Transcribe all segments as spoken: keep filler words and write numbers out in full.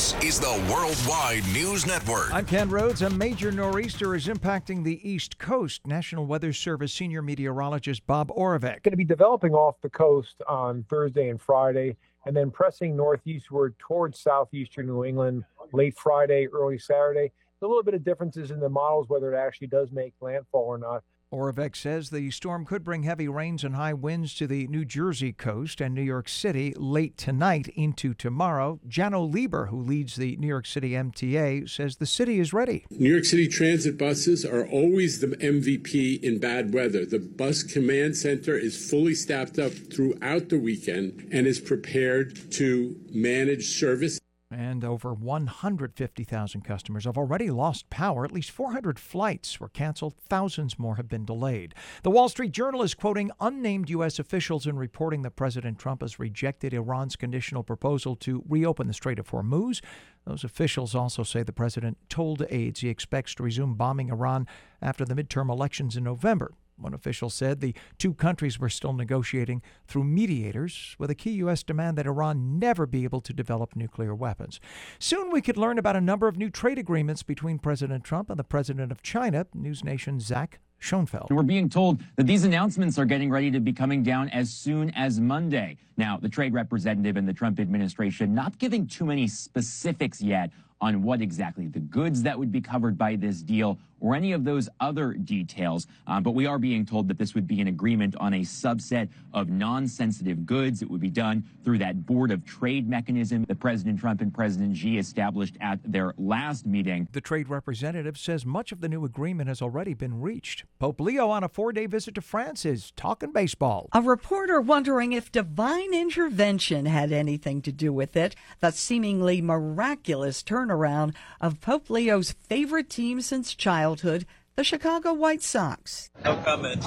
This is the Worldwide News Network. I'm Ken Rhodes. A major nor'easter is impacting the East Coast. National Weather Service senior meteorologist Bob Oravec. Going to be developing off the coast on Thursday and Friday, and then pressing northeastward towards southeastern New England late Friday, early Saturday. There's a little bit of differences in the models whether it actually does make landfall or not. Oravec says the storm could bring heavy rains and high winds to the New Jersey coast and New York City late tonight into tomorrow. Jano Lieber, who leads the New York City M T A, says the city is ready. New York City transit buses are always the M V P in bad weather. The bus command center is fully staffed up throughout the weekend and is prepared to manage service. And over one hundred fifty thousand customers have already lost power. At least four hundred flights were canceled. Thousands more have been delayed. The Wall Street Journal is quoting unnamed U S officials in reporting that President Trump has rejected Iran's conditional proposal to reopen the Strait of Hormuz. Those officials also say the president told aides he expects to resume bombing Iran after the midterm elections in November. One official said the two countries were still negotiating through mediators, with a key U S demand that Iran never be able to develop nuclear weapons. Soon we could learn about a number of new trade agreements between President Trump and the president of China. News Nation Zach Schoenfeld. We're being told that these announcements are getting ready to be coming down as soon as Monday. Now, the trade representative in the Trump administration not giving too many specifics yet on what exactly the goods that would be covered by this deal or any of those other details. Uh, but we are being told that this would be an agreement on a subset of non-sensitive goods. It would be done through that Board of Trade mechanism that President Trump and President Xi established at their last meeting. The trade representative says much of the new agreement has already been reached. Pope Leo, on a four-day visit to France, is talking baseball. A reporter wondering if divine intervention had anything to do with it. The seemingly miraculous turnaround of Pope Leo's favorite team since childhood. The Chicago White Sox. No comment.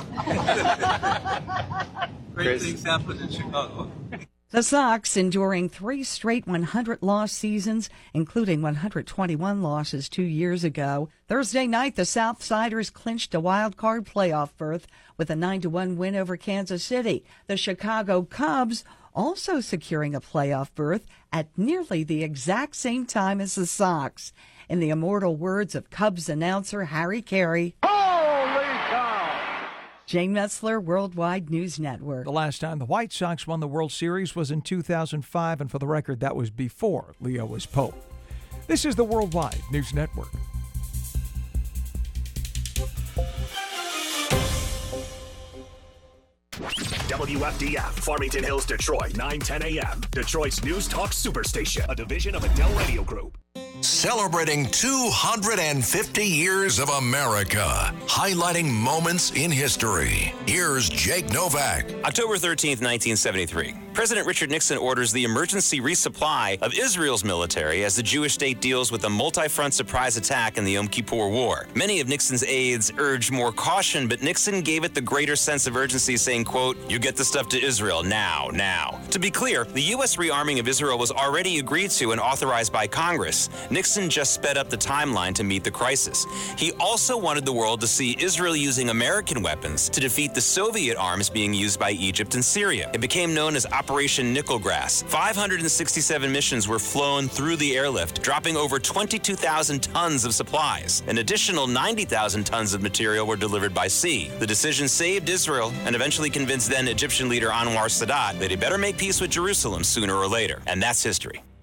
Great things happen in Chicago. The Sox enduring three straight one hundred loss seasons, including one hundred twenty-one losses two years ago. Thursday night, the Southsiders clinched a wild card playoff berth with a nine to one win over Kansas City. The Chicago Cubs also securing a playoff berth at nearly the exact same time as the Sox. In the immortal words of Cubs announcer Harry Carey, Holy cow! Jane Metzler, Worldwide News Network. The last time the White Sox won the World Series was in two thousand five, and for the record, that was before Leo was Pope. This is the Worldwide News Network. W F D F, Farmington Hills, Detroit, nine ten a.m. Detroit's News Talk Superstation, a division of Adele Radio Group. Celebrating two hundred fifty years of America, highlighting moments in history. Here's Jake Novak. October thirteenth, nineteen seventy-three. President Richard Nixon orders the emergency resupply of Israel's military as the Jewish state deals with a multi-front surprise attack in the Yom Kippur War. Many of Nixon's aides urged more caution, but Nixon gave it the greater sense of urgency, saying, quote, "You get the stuff to Israel now, now." To be clear, the U S rearming of Israel was already agreed to and authorized by Congress. Nixon just sped up the timeline to meet the crisis. He also wanted the world to see Israel using American weapons to defeat the Soviet arms being used by Egypt and Syria. It became known as Operation Nickelgrass. five hundred sixty-seven missions were flown through the airlift, dropping over twenty-two thousand tons of supplies. An additional ninety thousand tons of material were delivered by sea. The decision saved Israel and eventually convinced then Egyptian leader Anwar Sadat that he better make peace with Jerusalem sooner or later. And that's history.